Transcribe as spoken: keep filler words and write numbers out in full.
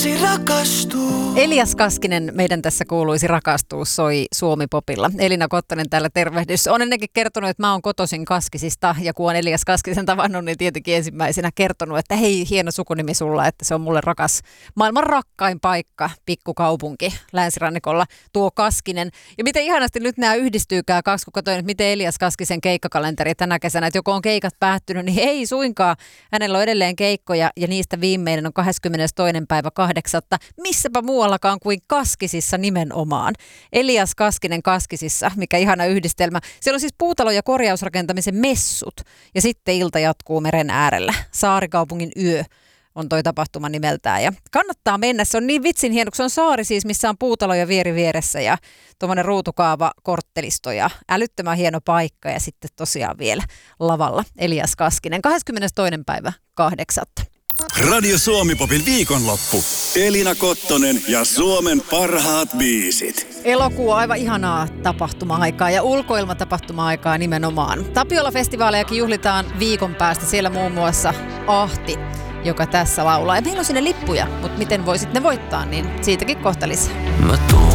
kuuluisi rakastua. Elias Kaskinen, meidän tässä kuuluisi rakastua, soi Suomi-popilla. Elina Kottonen täällä, tervehdys. Olen ennenkin kertonut, että mä oon kotoisin Kaskisista, ja kun on Elias Kaskisen tavannut, niin tietenkin ensimmäisenä kertonut, että hei, hieno sukunimi sulla, että se on mulle rakas, maailman rakkain paikka, pikkukaupunki länsirannikolla, tuo Kaskinen. Ja miten ihanasti nyt nämä yhdistyykään kaksi, kun katsoin, että miten Elias Kaskisen keikkakalenteri tänä kesänä, että joko on keikat päättynyt, niin ei suinkaan. Hänellä on edelleen keikkoja, ja niistä viimeinen on kahdeskymmenestoinen päivä kahdeksatta. Missäpä muuallakaan kuin Kaskisissa nimenomaan. Elias Kaskinen Kaskisissa, mikä ihana yhdistelmä. Siellä on siis puutalo- ja korjausrakentamisen messut, ja sitten ilta jatkuu meren äärellä. Saarikaupungin yö on toi tapahtuma nimeltään, ja kannattaa mennä. Se on niin vitsin hieno, kun se on saari siis, missä on puutaloja vieri vieressä ja tuommoinen ruutukaava korttelisto ja älyttömän hieno paikka, ja sitten tosiaan vielä lavalla Elias Kaskinen kahdeskymmenestoinen päivä kahdeksatta. Radio Suomi-popin viikonloppu. Elina Kottonen ja Suomen parhaat biisit. Elokuu on aivan ihanaa tapahtuma-aikaa ja ulkoilmatapahtuma-aikaa nimenomaan. Tapiola-festivaalejakin juhlitaan viikon päästä. Siellä muun muassa Ahti, joka tässä laulaa. Ja meillä on sinne lippuja, mutta miten voisit ne voittaa, niin siitäkin kohta lisää. Mä tuun